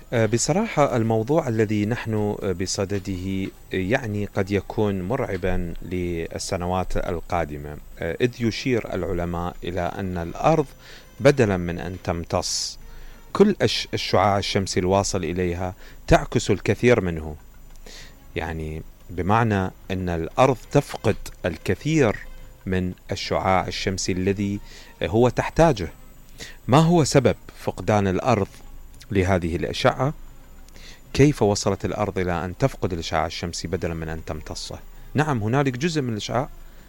بصراحة الموضوع الذي نحن بصدده يعني قد يكون مرعبا للسنوات القادمة، إذ يشير العلماء إلى أن الأرض بدلا من أن تمتص كل الشعاع الشمسي الواصل إليها تعكس الكثير منه. يعني بمعنى أن الأرض تفقد الكثير من الشعاع الشمسي الذي هو تحتاجه. ما هو سبب فقدان الأرض لهذه الأشعة؟ كيف وصلت الأرض إلى أن تفقد الإشعاع الشمسي بدلا من أن تمتصه؟ نعم، هنالك جزء من الإشعاع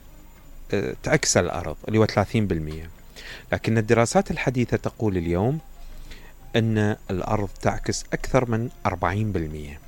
تعكس الأرض اللي هو 30%، لكن الدراسات الحديثة تقول اليوم أن الأرض تعكس أكثر من 40%،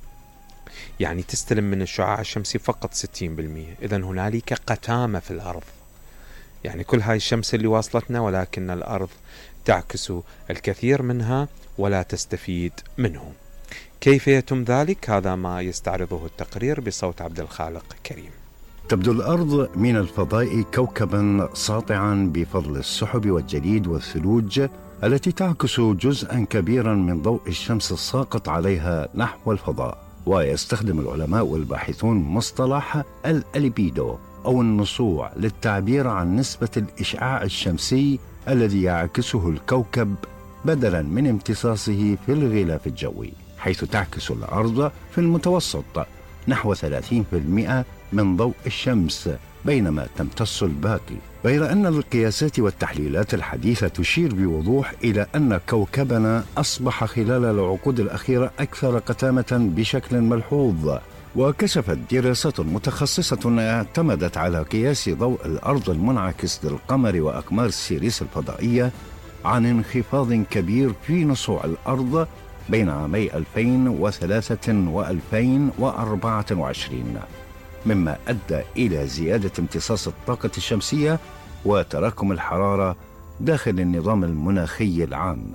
يعني تستلم من الشعاع الشمسي فقط 60%. إذن هنالك قتامة في الأرض، يعني كل هاي الشمس اللي واصلتنا ولكن الأرض تعكس الكثير منها ولا تستفيد منه. كيف يتم ذلك؟ هذا ما يستعرضه التقرير بصوت عبد الخالق كريم. تبدو الأرض من الفضاء كوكبا ساطعا بفضل السحب والجليد والثلوج التي تعكس جزءا كبيرا من ضوء الشمس الساقط عليها نحو الفضاء. ويستخدم العلماء والباحثون مصطلح الألبيدو أو النصوع للتعبير عن نسبة الإشعاع الشمسي الذي يعكسه الكوكب بدلا من امتصاصه في الغلاف الجوي، حيث تعكس الأرض في المتوسط نحو 30% من ضوء الشمس بينما تمتص الباقي. غير أن القياسات والتحليلات الحديثة تشير بوضوح إلى أن كوكبنا أصبح خلال العقود الأخيرة أكثر قتامة بشكل ملحوظ. وكشفت دراسات متخصصة اعتمدت على قياس ضوء الأرض المنعكس للقمر وأقمار سيريس الفضائية عن انخفاض كبير في نصوع الأرض بين عامي 2003 و2024، مما أدى إلى زيادة امتصاص الطاقة الشمسية وتراكم الحرارة داخل النظام المناخي العام.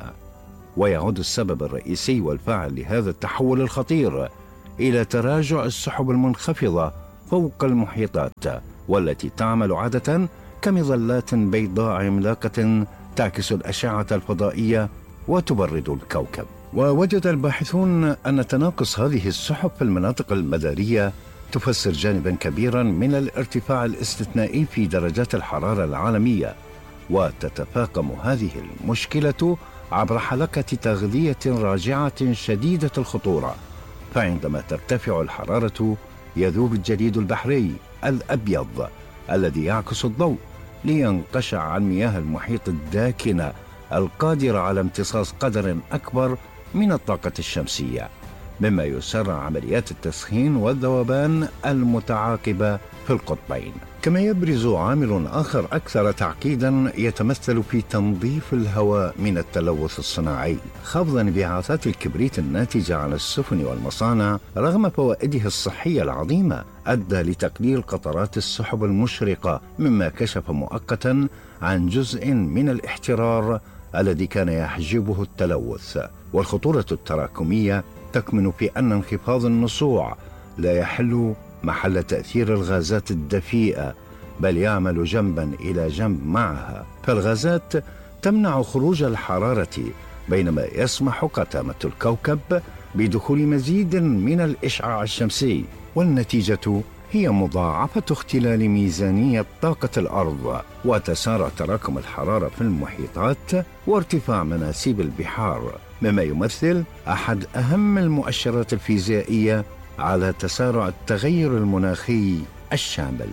ويعود السبب الرئيسي والفاعل لهذا التحول الخطير إلى تراجع السحب المنخفضة فوق المحيطات، والتي تعمل عادة كمظلات بيضاء عملاقة تعكس الأشعة الفضائية وتبرد الكوكب. ووجد الباحثون أن تناقص هذه السحب في المناطق المدارية تفسر جانبا كبيرا من الارتفاع الاستثنائي في درجات الحرارة العالمية. وتتفاقم هذه المشكلة عبر حلقة تغذية راجعة شديدة الخطورة، فعندما ترتفع الحرارة يذوب الجليد البحري الأبيض الذي يعكس الضوء لينقشع عن مياه المحيط الداكنة القادرة على امتصاص قدر أكبر من الطاقة الشمسية، مما يسرع عمليات التسخين والذوبان المتعاقبة في القطبين. كما يبرز عامل آخر أكثر تعقيدا يتمثل في تنظيف الهواء من التلوث الصناعي. خفض انبعاثات الكبريت الناتجة عن السفن والمصانع رغم فوائده الصحية العظيمة أدى لتقليل قطرات السحب المشرقة، مما كشف مؤقتا عن جزء من الاحترار الذي كان يحجبه التلوث. والخطورة التراكمية تكمن في أن انخفاض النصوع لا يحل محل تأثير الغازات الدفيئة، بل يعمل جنبا إلى جنب معها. فالغازات تمنع خروج الحرارة بينما يسمح قتامة الكوكب بدخول مزيد من الإشعاع الشمسي، والنتيجة هي مضاعفة اختلال ميزانية طاقة الأرض وتسارع تراكم الحرارة في المحيطات وارتفاع مناسيب البحار، مما يمثل أحد أهم المؤشرات الفيزيائية على تسارع التغير المناخي الشامل.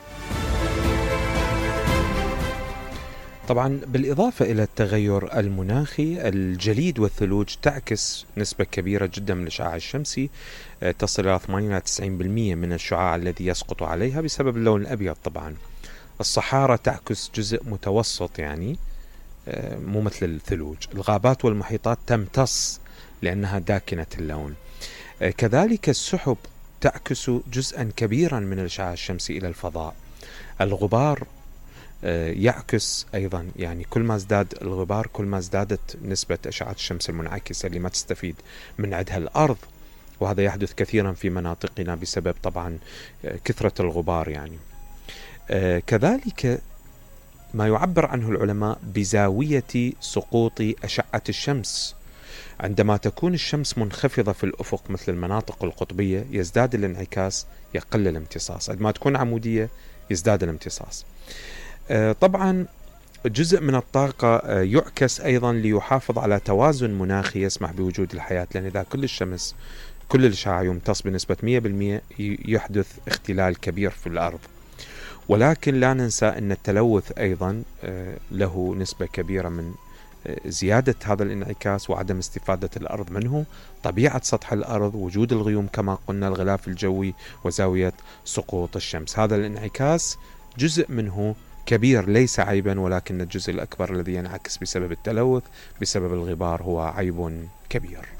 طبعا بالإضافة إلى التغير المناخي، الجليد والثلوج تعكس نسبة كبيرة جدا من الإشعاع الشمسي، تصل إلى 80 إلى 90% من الشعاع الذي يسقط عليها بسبب اللون الأبيض. طبعا الصحارى تعكس جزء متوسط، يعني مو مثل الثلوج. الغابات والمحيطات تمتص لأنها داكنة اللون. كذلك السحب تعكس جزءا كبيرا من الإشعاع الشمسي إلى الفضاء. الغبار يعكس أيضا، يعني كل ما ازداد الغبار كل ما ازدادت نسبة أشعة الشمس المنعكسة اللي ما تستفيد من عدها الأرض، وهذا يحدث كثيرا في مناطقنا بسبب طبعا كثرة الغبار. يعني كذلك ما يعبر عنه العلماء بزاوية سقوط أشعة الشمس. عندما تكون الشمس منخفضة في الأفق مثل المناطق القطبية يزداد الانعكاس، يقل الامتصاص. عندما تكون عمودية يزداد الامتصاص. طبعا جزء من الطاقة يعكس أيضا ليحافظ على توازن مناخي يسمح بوجود الحياة، لأن إذا كل الإشعاع يمتص بنسبة 100% يحدث اختلال كبير في الأرض. ولكن لا ننسى أن التلوث أيضا له نسبة كبيرة من زيادة هذا الانعكاس وعدم استفادة الأرض منه، طبيعة سطح الأرض، وجود الغيوم كما قلنا، الغلاف الجوي، وزاوية سقوط الشمس. هذا الانعكاس جزء منه كبير ليس عيبا، ولكن الجزء الأكبر الذي ينعكس بسبب التلوث بسبب الغبار هو عيب كبير.